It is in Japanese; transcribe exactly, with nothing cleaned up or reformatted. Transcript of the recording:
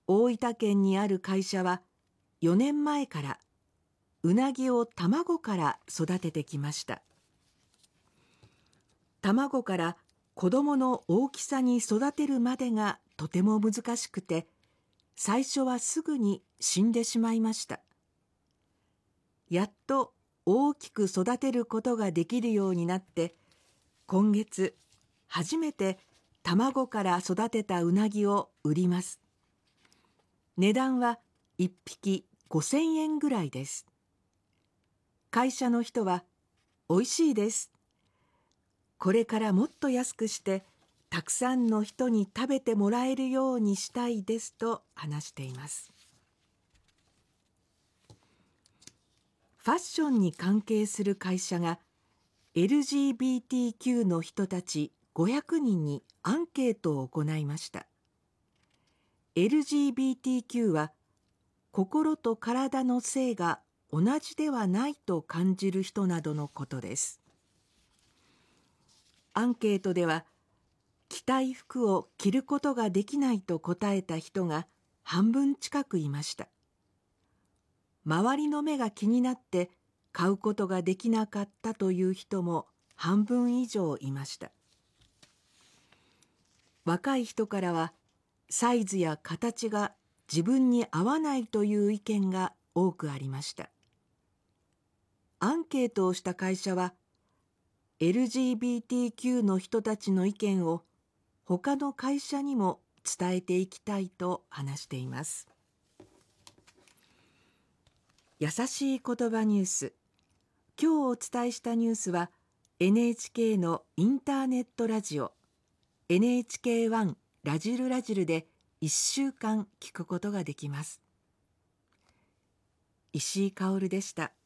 大分県にある会社はよねんまえからうなぎを卵から育ててきました。卵から子供の大きさに育てるまでがとても難しくて、最初はすぐに死んでしまいました。やっと大きく育てることができるようになって、今月初めて卵から育てたうなぎを売ります。値段はいっぴきごせんえんぐらいです。会社の人は、おいしいです。これからもっと安くして、たくさんの人に食べてもらえるようにしたいですと話しています。ファッションに関係する会社が エルジービーティーキュー の人たちごひゃくにんにアンケートを行いました。エルジービーティーキュー は心と体の性が同じではないと感じる人などのことです。アンケートでは、着たい服を着ることができないと答えた人が半分近くいました。周りの目が気になって買うことができなかったという人も半分以上いました。若い人からは、サイズや形が自分に合わないという意見が多くありました。アンケートをした会社は、エルジービーティーキュー の人たちの意見を他の会社にも伝えていきたいと話しています。優しい言葉ニュース。今日お伝えしたニュースは エヌエイチケー のインターネットラジオ エヌエイチケーワン ラジルラジルでいっしゅうかん聞くことができます。石井香織でした。